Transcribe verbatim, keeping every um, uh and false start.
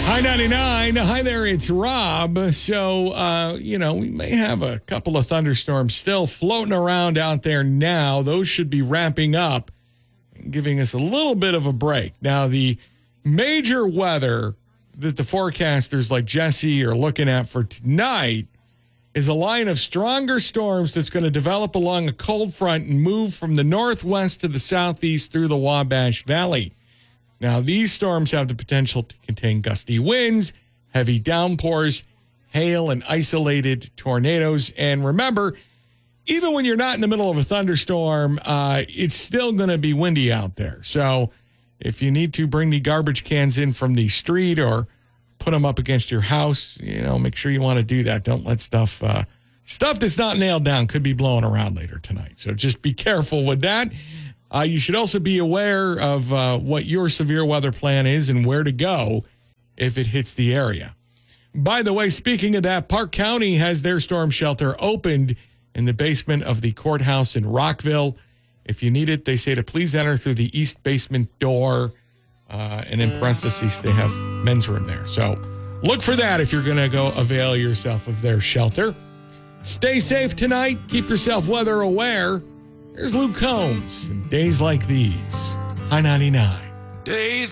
Hi ninety-nine. Hi there, it's Rob. So, uh, you know, we may have a couple of thunderstorms still floating around out there now. Those should be wrapping up, giving us a little bit of a break. Now, the major weather that the forecasters like Jesse are looking at for tonight is a line of stronger storms that's going to develop along a cold front and move from the northwest to the southeast through the Wabash Valley. Now, these storms have the potential to contain gusty winds, heavy downpours, hail, and isolated tornadoes. And remember, even when you're not in the middle of a thunderstorm, uh, it's still going to be windy out there. So if you need to bring the garbage cans in from the street or put them up against your house, you know, make sure you want to do that. Don't let stuff, uh, stuff that's not nailed down could be blowing around later tonight. So just be careful with that. Uh, you should also be aware of uh, what your severe weather plan is and where to go if it hits the area. By the way, speaking of that, Park County has their storm shelter opened in the basement of the courthouse in Rockville. If you need it, they say to please enter through the east basement door. Uh, and in parentheses, they have men's room there. So look for that if you're going to go avail yourself of their shelter. Stay safe tonight. Keep yourself weather aware. Here's Luke Combs. Days like these. Hi ninety-nine. Days